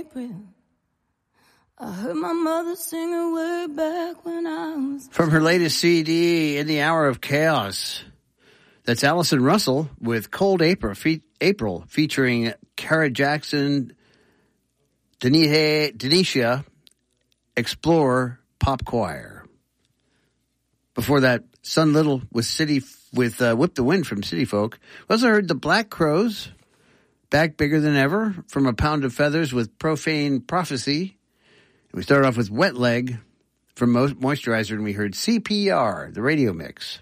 I heard my mother sing her way back when I was... From her latest CD, In the Hour of Chaos. That's Allison Russell with Cold April, featuring Kara Jackson, Denisha, Explorer, Pop Choir. Before that, Sun Little with Whip the Wind from City Folk. We also heard the Black Crows, Back Bigger Than Ever, from A Pound of Feathers with Profane Prophecy. We started off with Wet Leg from Moisturizer, and we heard CPR, the radio mix.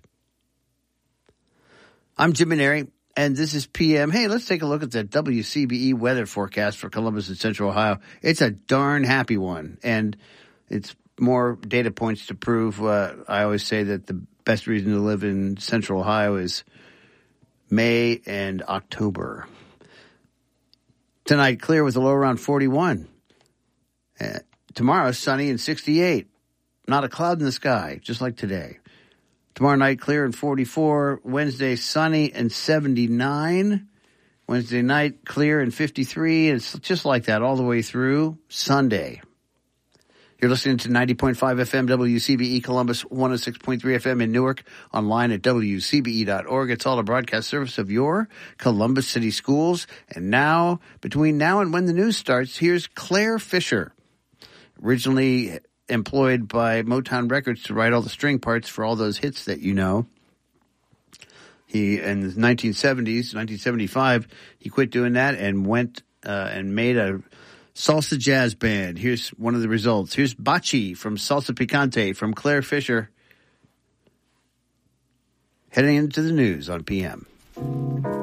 I'm Jim Maneri, and this is PM. Hey, let's take a look at the WCBE weather forecast for Columbus and Central Ohio. It's a darn happy one, and it's more data points to prove. I always say that the best reason to live in Central Ohio is May and October. Tonight, clear with a low around 41. Tomorrow, sunny and 68. Not a cloud in the sky, just like today. Tomorrow night, clear and 44. Wednesday, sunny and 79. Wednesday night, clear and 53. It's just like that all the way through Sunday. You're listening to 90.5 FM WCBE Columbus, 106.3 FM in Newark, online at WCBE.org. It's all a broadcast service of your Columbus City Schools. And now, between now and when the news starts, here's Claire Fisher. Originally employed by Motown Records to write all the string parts for all those hits that you know. He, in the 1970s, 1975, he quit doing that and went and made a salsa jazz band. Here's one of the results. Here's Bachi from Salsa Picante from Claire Fisher. Heading into the news on PM.